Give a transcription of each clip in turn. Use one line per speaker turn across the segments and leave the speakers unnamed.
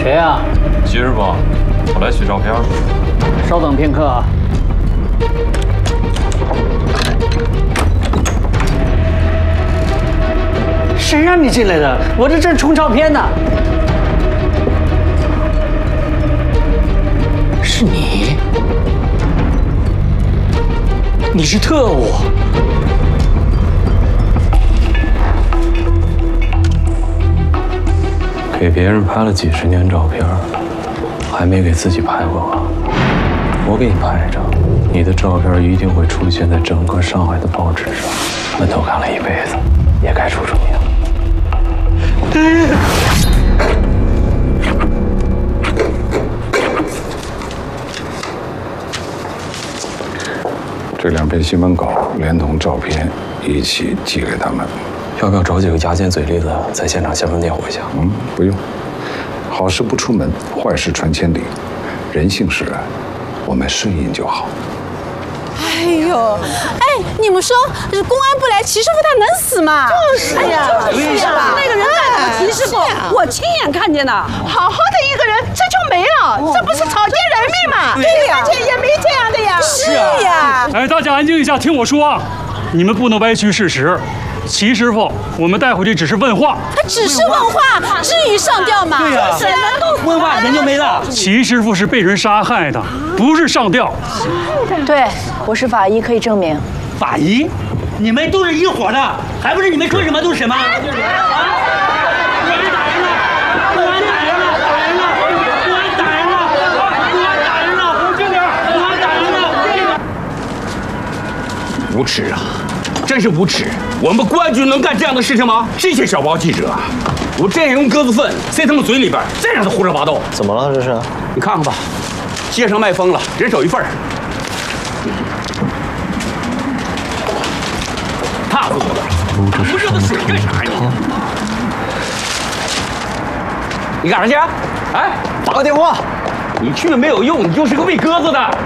谁呀？
齐师傅，我来取照片。
稍等片刻啊。谁让你进来的？我这正冲照片呢。是你？你是特务？
给别人拍了几十年照片，还没给自己拍过吧？我给你拍一张，你的照片一定会出现在整个上海的报纸上，闷头干了一辈子，也该出名。
这2篇新闻稿连同照片一起寄给他们。
要不要找几个牙尖嘴利的在现场现场念火一下？
不用。好事不出门，坏事传千里。人性使然，我们顺应就好。
哎呦，你们说公安不来，齐师傅他能死吗？就是呀，就是呀，那个人逮捕齐师傅，我亲眼看见的。
好好的一个人，这就没了，这不是草菅人命吗？对呀，而且也没这样的呀。
是呀。
哎，大家安静一下，听我说啊，你们不能歪曲事实。齐师傅，我们带回去只是问话。
他只是问话，至于上吊吗？
对呀，
问话人就没了。
齐师傅是被人杀害的，不是上吊。
对，我是法医，可以证明。
法医？你们都是一伙的，还不是你们说什么都是什么？
无耻啊！真是无耻！我们公安局能干这样的事情吗？这些小报记者，我这样用鸽子粪塞他们嘴里边，再让他胡说八道。
怎么了？这是？
你看看吧，街上卖疯了，人手一份。怕死我了！不知道水干啥呀你干啥去？哎，
打个电话。
你去没有用，你就是个喂鸽子的。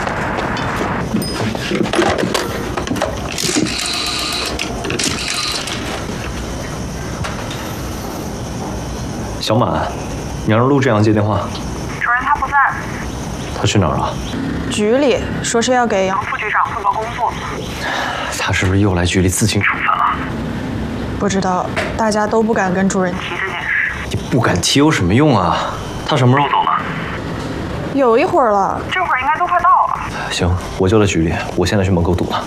小满，你让陆志阳接电话。
主任他不在。
他去哪儿了？
局里说是要给杨副局长汇报工作。
他是不是又来局里自行处分了？
不知道，大家都不敢跟主任提这件事。
你不敢提有什么用啊？他什么时候走呢？
有一会儿了，这会儿应该都快到了。
行，我就在局里，我现在去门口堵他。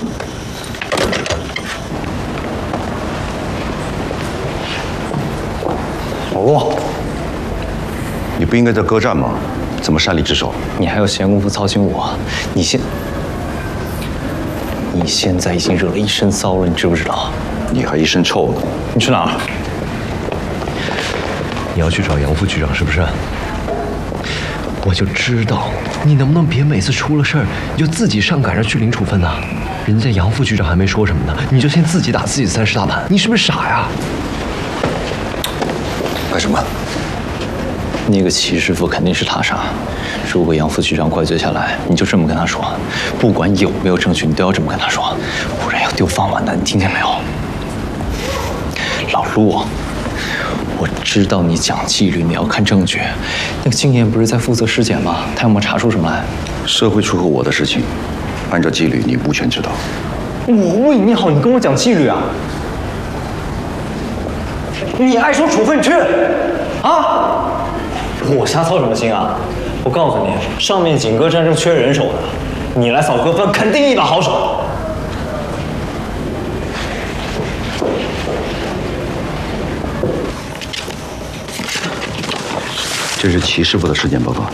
老陆，你不应该在歌战吗？怎么擅离职守？
你还有闲工夫操心我？你现在已经惹了一身骚了，你知不知道？
你还一身臭呢。
你去哪儿？你要去找杨副局长是不是？我就知道，你能不能别每次出了事儿你就自己上赶着去领处分呢？人家杨副局长还没说什么呢，你就先自己打自己30大板，你是不是傻呀？
干什么？
那个齐师傅肯定是他杀。如果杨副局长怪罪下来，你就这么跟他说，不管有没有证据，你都要这么跟他说，不然要丢饭碗的，你听见没有？老陆，我知道你讲纪律，你要看证据。那个经验不是在负责尸检吗？他有没有查出什么来？
社会出口我的事情，按照纪律你无权知道。
我为你好，你跟我讲纪律啊？你还说处分去？啊？我瞎操什么心啊？我告诉你，上面锦歌站正缺人手的，你来扫歌分肯定一把好手。
这是齐师傅的尸检报告。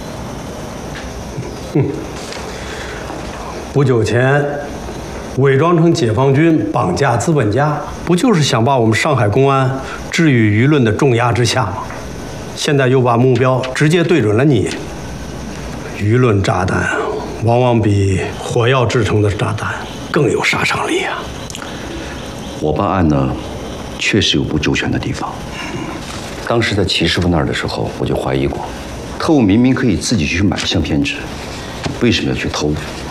不久前，伪装成解放军绑架资本家，不就是想把我们上海公安置于舆论的重压之下吗？现在又把目标直接对准了你。舆论炸弹往往比火药制成的炸弹更有杀伤力啊！
我办案呢，确实有不周全的地方。当时在齐师傅那儿的时候，我就怀疑过，特务明明可以自己去买相片纸，为什么要去偷？